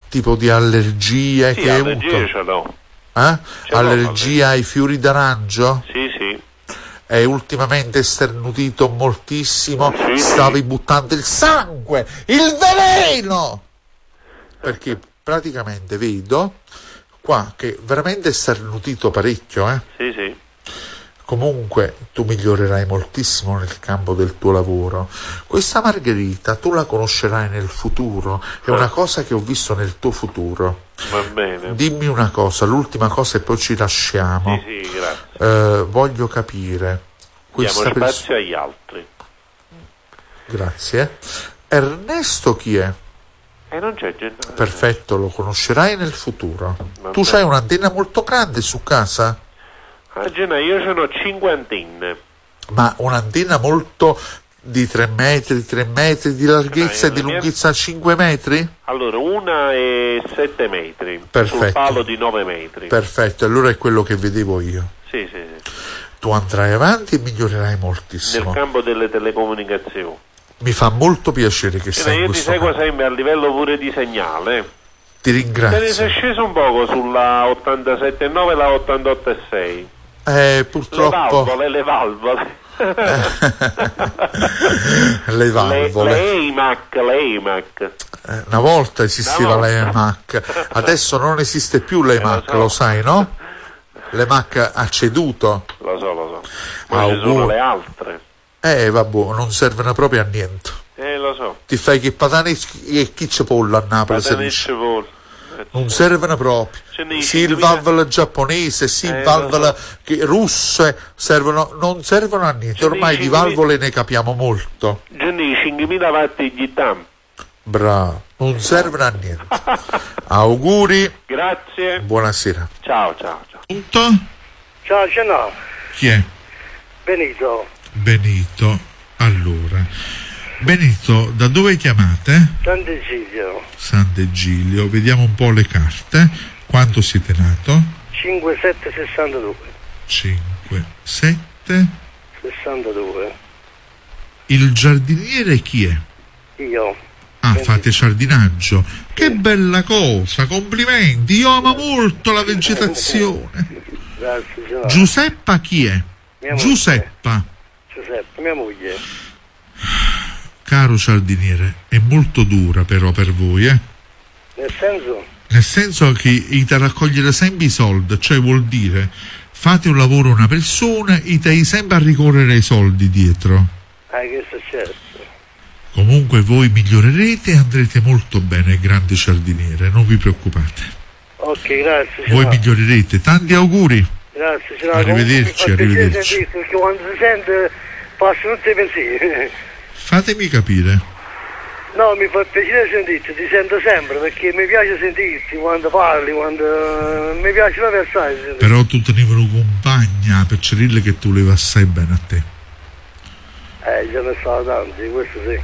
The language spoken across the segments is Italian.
tipo di allergie Sì, che hai allergie avuto? ce l'ho. Allergia ai fiori d'arancio? Sì, sì. E ultimamente starnutito moltissimo, Sì, stavi buttando il sangue, il veleno! Perché praticamente vedo qua che veramente starnutito parecchio, Sì, sì. Comunque tu migliorerai moltissimo nel campo del tuo lavoro. Questa Margherita tu la conoscerai nel futuro, è una cosa che ho visto nel tuo futuro. Va bene. Dimmi una cosa, l'ultima cosa e poi ci lasciamo. Sì, sì, grazie. Voglio capire. Diamo spazio agli altri. Grazie. Ernesto chi è? Non c'è gente. Perfetto, lo conoscerai nel futuro. Va Tu bene. c'hai un'antenna molto grande su casa? Io ce n'ho 5 antenne. Ma un'antenna molto di 3 metri di larghezza e di la mia- lunghezza 5 metri? Allora, una è 7 metri. Perfetto. Sul palo di 9 metri. Perfetto, allora è quello che vedevo io. Sì, sì, sì. Tu andrai avanti e migliorerai moltissimo. Nel campo delle telecomunicazioni. Mi fa molto piacere che sei in Io ti questo seguo campo. sempre a livello pure di segnale. Ti Te ne ringrazio. sei sceso un poco sulla 87,9 e la 88,6. Purtroppo Le valvole. le valvole. Le EIMAC. Una volta esisteva Una volta. l'EMAC, adesso non esiste più l'EMAC, lo so. lo sai, no? L'EMAC ha ceduto. Lo so. Ma ci sono le altre. Vabbè, non servono proprio a niente. Lo so. Ti fai che patane e chi c'è pollo a Napoli si dice. Non servono proprio. Sì, il valvole giapponese, sì, il valvole russe non servono a niente. Ormai di valvole ne capiamo molto. Gianni, 5.000 watt di TAM. Bravo, non servono a niente. Auguri, Grazie. buonasera. Ciao. Punto? Ciao, ce n'ho. Chi è? Benito, allora. Benito, da dove chiamate? Sant'Egidio, Sant'Egidio, vediamo un po' le carte. Quanto siete nato? 5762. 5, 7. 62. Il giardiniere chi è? Io. Fate giardinaggio. Che bella cosa, complimenti. Io amo molto la vegetazione. Grazie, ce n'ho. Giuseppa chi è? Mia moglie. Giuseppa. Giuseppe, mia moglie. Caro giardiniere, è molto dura però per voi, Nel senso? Nel senso che ite raccogliere sempre i soldi, cioè vuol dire fate un lavoro a una persona e te sempre a ricorrere ai soldi dietro. Che è successo? Comunque voi migliorerete e andrete molto bene, grande giardiniere, non vi preoccupate. Ok, grazie. Voi migliorerete, tanti auguri. Grazie, ce n'ho. Arrivederci, arrivederci. Perché quando si sente passano tutti i pensieri. Fatemi capire. No, mi fa piacere sentirti, ti sento sempre perché mi piace sentirti quando parli, quando mi piace proprio assai sentirti. Però tu tenevi una compagna per dire che tu levi assai bene a te. Ce ne sono tanti, questo sì.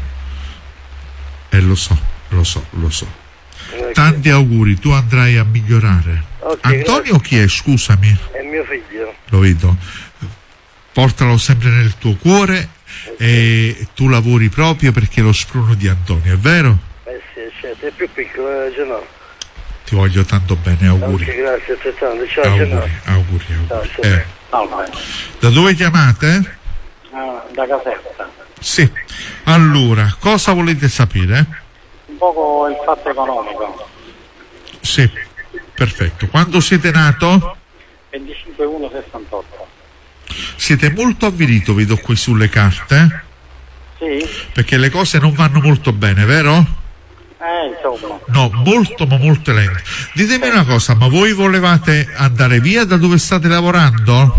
Lo so. Tanti auguri, tu andrai a migliorare. Okay, Antonio chi è, scusami? È mio figlio. Lo vedo. Portalo sempre nel tuo cuore e tu lavori proprio perché lo spruno di Antonio, è vero? Sì, certo, è più piccolo, ce n'ho. Ti voglio tanto bene, auguri. Ok, grazie altrettanto, ciao, ce n'ho. Auguri. Ciao. Da dove chiamate? Da Caserta. Sì. Allora, cosa volete sapere? Un poco il fatto economico. Sì, perfetto. Quando siete nato? 25/1/68. Siete molto avvilito, vedo qui sulle carte, Sì? perché le cose non vanno molto bene, vero? Insomma. No, molto ma molto lento. Ditemi una cosa, ma voi volevate andare via da dove state lavorando?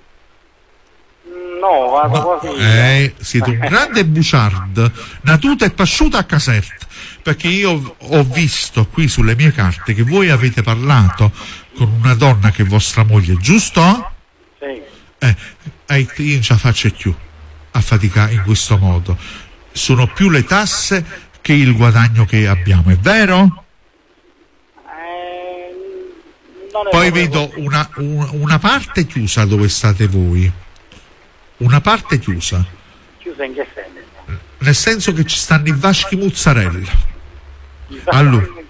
No, vado quasi. Siete un grande buciard, natuto e pasciuto a Caserta, perché io ho visto qui sulle mie carte che voi avete parlato con una donna che è vostra moglie, giusto? Sì. Io non ce la faccio più a faticare in questo modo. Sono più le tasse che il guadagno che abbiamo, è vero? Poi vedo una parte chiusa dove state voi. Una parte chiusa. Chiusa in che senso? Nel senso che ci stanno i vaschi mozzarella. Allora,